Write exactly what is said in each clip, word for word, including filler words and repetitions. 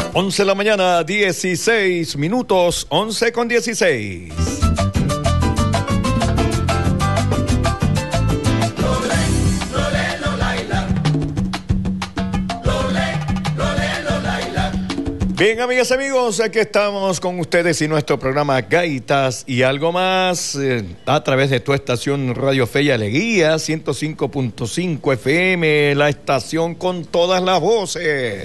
once de la mañana, dieciséis minutos, once con dieciséis. Bien, amigas y amigos, aquí estamos con ustedes y nuestro programa Gaitas y algo más eh, a través de tu estación Radio Fe y Alegría, ciento cinco punto cinco F M, la estación con todas las voces.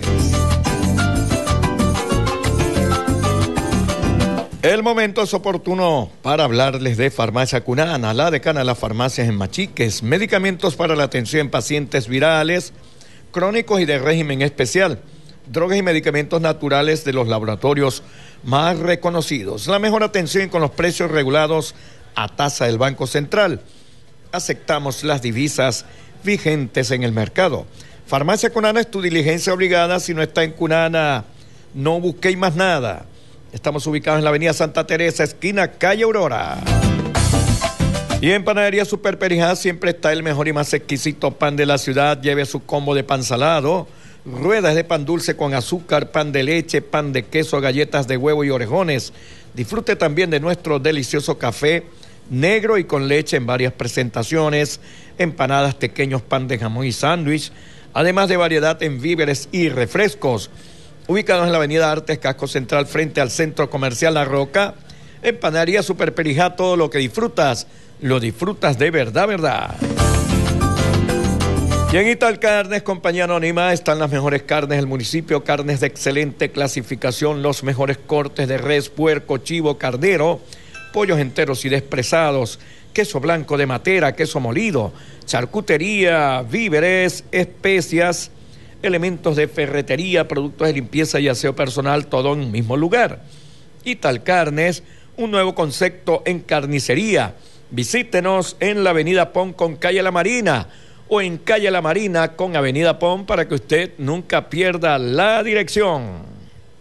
El momento es oportuno para hablarles de Farmacia Cunana, la decana de las farmacias en Machiques, medicamentos para la atención en pacientes virales, crónicos y de régimen especial, drogas y medicamentos naturales de los laboratorios más reconocidos. La mejor atención con los precios regulados a tasa del Banco Central. Aceptamos las divisas vigentes en el mercado. Farmacia Cunana es tu diligencia obligada. Si no está en Cunana, no busquéis más nada. Estamos ubicados en la avenida Santa Teresa, esquina calle Aurora. Y en Panadería Super Perijá siempre está el mejor y más exquisito pan de la ciudad. Lleve su combo de pan salado, ruedas de pan dulce con azúcar, pan de leche, pan de queso, galletas de huevo y orejones. Disfrute también de nuestro delicioso café negro y con leche en varias presentaciones, empanadas, pequeños, pan de jamón y sándwich, además de variedad en víveres y refrescos. Ubicados en la avenida Artes, Casco Central, frente al Centro Comercial La Roca. En Panadería Super Perijá, todo lo que disfrutas, lo disfrutas de verdad, verdad. Y en Ital Carnes, compañía anónima, están las mejores carnes del municipio, carnes de excelente clasificación, los mejores cortes de res, puerco, chivo, cardero, pollos enteros y despresados, queso blanco de Matera, queso molido, charcutería, víveres, especias, elementos de ferretería, productos de limpieza y aseo personal, todo en un mismo lugar. Ital Carnes, un nuevo concepto en carnicería. Visítenos en la avenida Pon con calle La Marina, o en calle La Marina con avenida Pon, para que usted nunca pierda la dirección.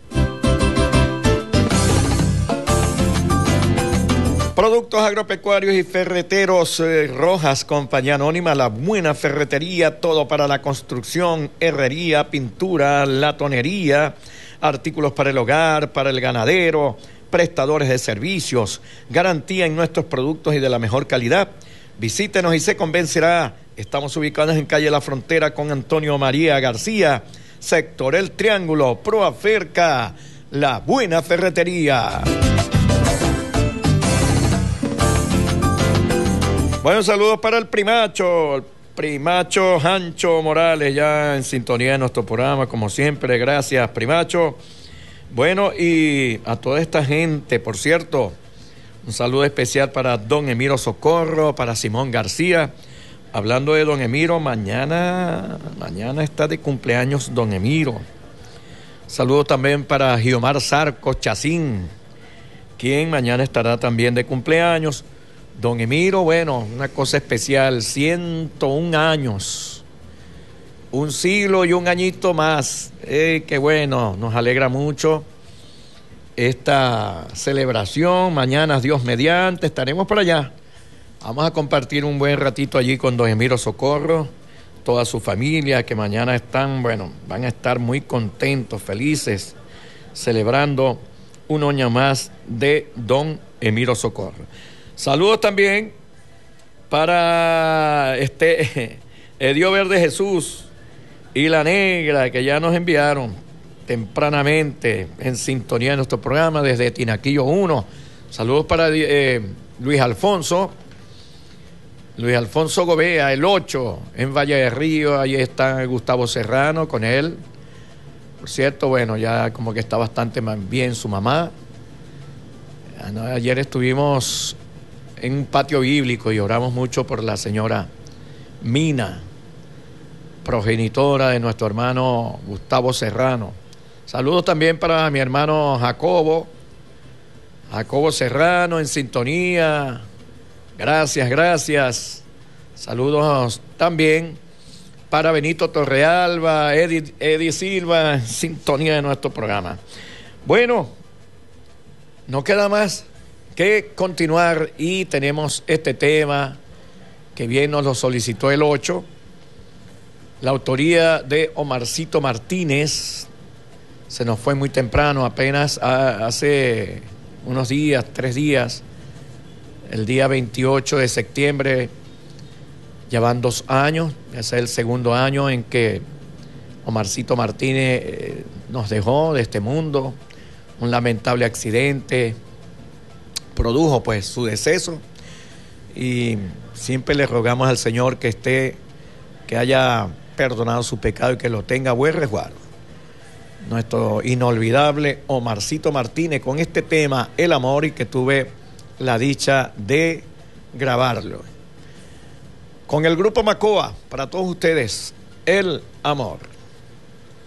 Productos agropecuarios y ferreteros eh, Rojas, compañía anónima, la buena ferretería, todo para la construcción, herrería, pintura, latonería, artículos para el hogar, para el ganadero, prestadores de servicios, garantía en nuestros productos y de la mejor calidad. Visítenos y se convencerá. Estamos ubicados en calle La Frontera con Antonio María García, sector El Triángulo, Proaferca, la buena ferretería. Buenos saludos para el primacho, el primacho Jancho Morales, ya en sintonía de nuestro programa, como siempre. Gracias, primacho. Bueno, y a toda esta gente, por cierto, un saludo especial para don Emiro Socorro, para Simón García. Hablando de don Emiro, mañana, mañana está de cumpleaños don Emiro. Saludos también para Giomar Sarco Chacín, quien mañana estará también de cumpleaños. Don Emiro, bueno, una cosa especial, ciento un años, un siglo y un añito más. Eh, qué bueno, nos alegra mucho esta celebración. Mañana, Dios mediante, estaremos por allá. Vamos a compartir un buen ratito allí con don Emiro Socorro, toda su familia, que mañana están, bueno, van a estar muy contentos, felices, celebrando un año más de don Emiro Socorro. Saludos también para este Edio Verde Jesús y La Negra, que ya nos enviaron tempranamente en sintonía de nuestro programa desde Tinaquillo uno. Saludos para eh, Luis Alfonso, Luis Alfonso Gobea, el ocho, en Valle de Río. Ahí está Gustavo Serrano con él. Por cierto, bueno, ya como que está bastante más bien su mamá. Ayer estuvimos en un patio bíblico y oramos mucho por la señora Mina, progenitora de nuestro hermano Gustavo Serrano. Saludos también para mi hermano Jacobo, Jacobo Serrano en sintonía. Gracias, gracias. Saludos también para Benito Torrealba, Eddie, Eddie Silva, en sintonía de nuestro programa. Bueno, no queda más que continuar y tenemos este tema que bien nos lo solicitó el ocho, la autoría de Omarcito Martínez, se nos fue muy temprano, apenas a, hace unos días, tres días, el día veintiocho de septiembre, ya van dos años, ese es el segundo año en que Omarcito Martínez eh, nos dejó de este mundo. Un lamentable accidente produjo pues su deceso, y siempre le rogamos al Señor que esté, que haya perdonado su pecado y que lo tenga a buen resguardo. Nuestro inolvidable Omarcito Martínez con este tema, El Amor, y que tuve la dicha de grabarlo. Con el grupo Macoa, para todos ustedes, El Amor.